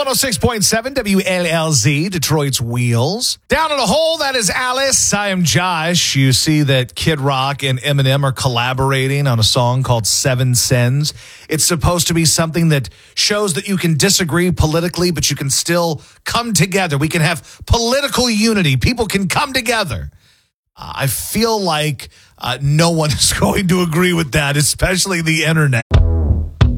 106.7 WLLZ, Detroit's Wheels. Down in a hole, that is Alice. I am Josh. You see that Kid Rock and Eminem are collaborating on a song called Seven Sins. It's supposed to be something that shows that you can disagree politically, but you can still come together. We can have political unity. People can come together. I feel like no one is going to agree with that, especially the internet.